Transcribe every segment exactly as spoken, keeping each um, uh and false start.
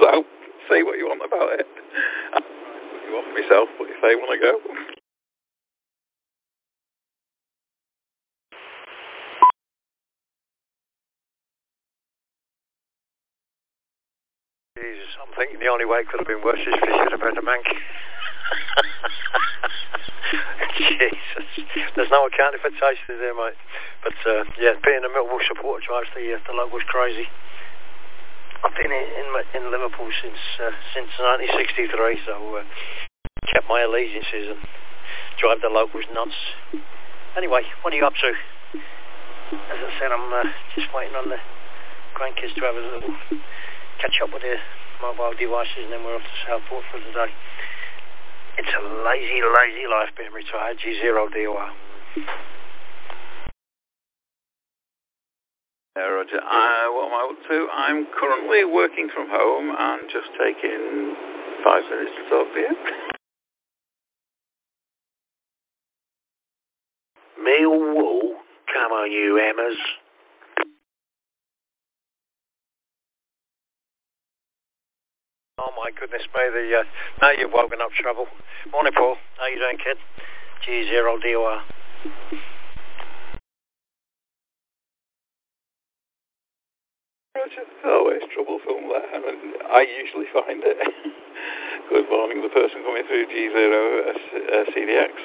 so say what you want about it. I put you off myself, but if they want to go. Jesus, I'm thinking the only way it could have been worse is if you should have had a mank. Jesus, there's no accounting for taste there, mate. But uh, yeah, being a Millwall supporter drives the uh, the locals crazy. I've been in in, in Liverpool since uh, since nineteen sixty-three, so uh, kept my allegiances and drive the locals nuts. Anyway, what are you up to? As I said, I'm uh, just waiting on the grandkids to have a little catch up with their mobile devices, and then we're off to Southport for the day. It's a lazy, lazy life being retired. G zero D O R. Yeah, Roger. Uh, what am I up to? I'm currently working from home and just taking five minutes to talk to you. Millwall, come on you Emmers. Oh my goodness me, the, uh, now you've woken up trouble. Morning, Paul. How you doing, kid? G zero D O R. Roger, always trouble from there. I mean, I usually find it. Good morning, the person coming through G zero uh, C D X.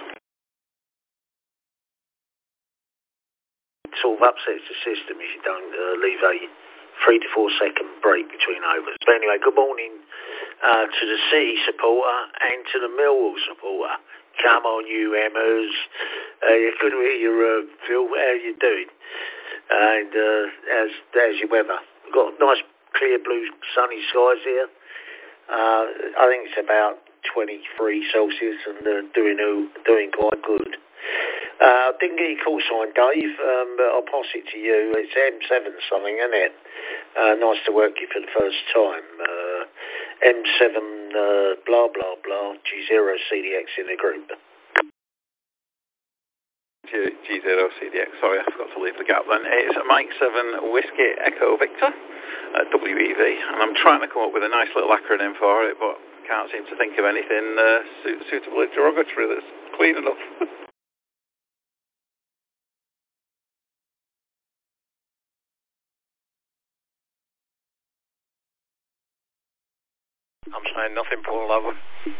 Sort of upsets the system if you don't uh, leave a three to four second break between overs. But anyway, good morning uh, to the City supporter and to the Millwall supporter. Come on, you Emmers. Uh, good to hear you, uh, Phil. How you doing? And uh, how's, how's your weather? We've got nice, clear blue, sunny skies here. Uh, I think it's about twenty-three Celsius and uh, doing doing quite good. Uh, didn't get your call sign, Dave, um, but I'll pass it to you. It's M seven something, isn't it? Uh, nice to work you for the first time. Uh, M seven uh, blah, blah, blah, G zero C D X in the group. G zero C D X, sorry, I forgot to leave the gap then. It's Mike seven Whiskey Echo Victor, uh, W E V, and I'm trying to come up with a nice little acronym for it, but can't seem to think of anything uh, su- suitably derogatory that's clean enough. I'm saying nothing, Paul, over.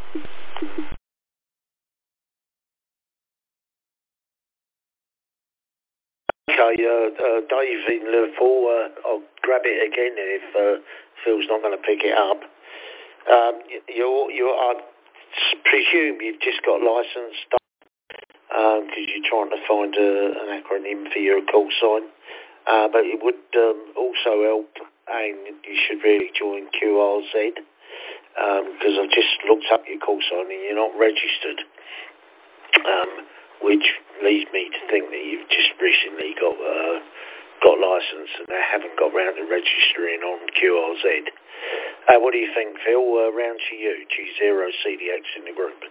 Okay, uh, uh, Dave in Liverpool, uh, I'll grab it again if uh, Phil's not going to pick it up. Um, you, you, I presume you've just got licensed because um, you're trying to find a, an acronym for your call sign. Uh, but it would um, also help, and you should really join Q R Z. Because um, I've just looked up your call sign and you're not registered, um, which leads me to think that you've just recently got uh, got licensed and they haven't got round to registering on Q R Z. Uh, what do you think, Phil? Uh, round to you, G zero C D X in the group.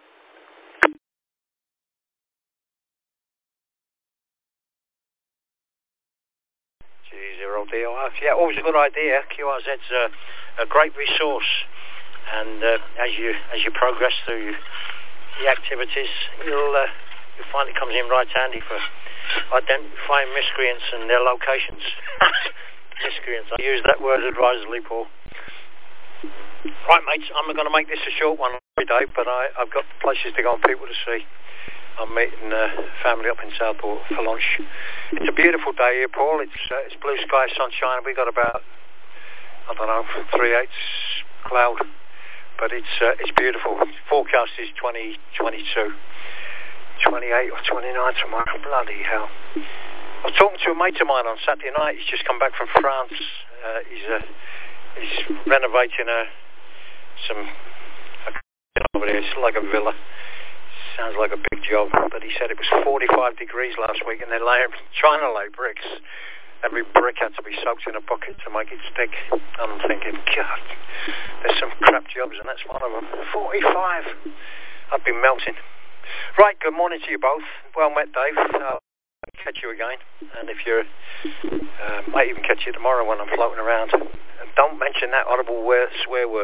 G zero D O R. Yeah, always a good idea. Q R Z's a, a great resource. And uh, as you as you progress through the activities, you'll uh, you'll find it comes in right handy for identifying miscreants and their locations. Miscreants. I use that word advisedly, Paul. Right, mates. I'm going to make this a short one today, but I, I've got places to go and people to see. I'm meeting uh, family up in Southport for lunch. It's a beautiful day here, Paul. It's uh, it's blue sky, sunshine. We got about I don't know three eighths cloud. But it's uh, it's beautiful. Forecast is twenty, twenty-two, twenty-eight or twenty-nine tomorrow. Bloody hell. I was talking to a mate of mine on Saturday night. He's just come back from France. Uh, he's uh, he's renovating a, some, over there. It's like a villa. Sounds like a big job. But he said it was forty-five degrees last week and they're laying, trying to lay bricks. Every brick had to be soaked in a bucket to make it stick. I'm thinking, God, there's some crap jobs and that's one of them. forty-five. I'd be melting. Right, good morning to you both. Well met, Dave. I'll catch you again. And if you're, uh, might even catch you tomorrow when I'm floating around. And don't mention that audible swear word.